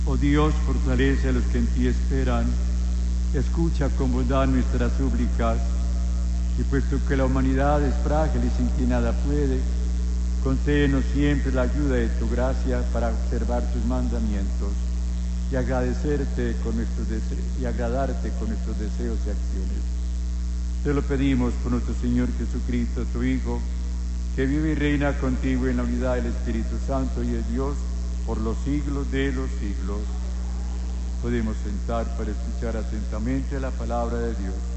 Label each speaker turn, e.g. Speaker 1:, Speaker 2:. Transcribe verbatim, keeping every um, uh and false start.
Speaker 1: Oh Dios, fortalece a los que en ti esperan, escucha con bondad nuestras súplicas, y puesto que la humanidad es frágil y sin ti nada puede, concédenos siempre la ayuda de tu gracia para observar tus mandamientos y agradecerte con nuestros deseos, y agradarte con nuestros deseos y acciones. Te lo pedimos por nuestro Señor Jesucristo, tu Hijo, que vive y reina contigo en la unidad del Espíritu Santo y es Dios por los siglos de los siglos. Podemos sentar para escuchar atentamente la palabra de Dios.